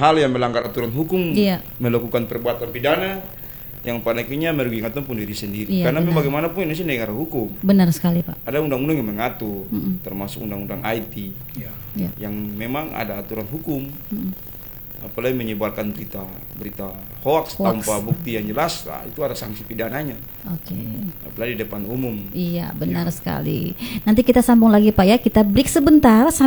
hal yang melanggar aturan hukum, Iya. melakukan perbuatan pidana yang pada akhirnya merugikan pun diri sendiri. Iya, Karena benar. bagaimanapun Indonesia negara hukum. Benar sekali, Pak. Ada undang-undang yang mengatur, Mm-mm. termasuk undang-undang IT, Ya. yang memang ada aturan hukum. Mm-mm. Apalagi menyebarkan berita hoax tanpa bukti yang jelas, nah, itu ada sanksi pidananya. Oke. Apalagi di depan umum. Iya, benar sekali. Nanti kita sambung lagi, Pak ya. Kita break sebentar.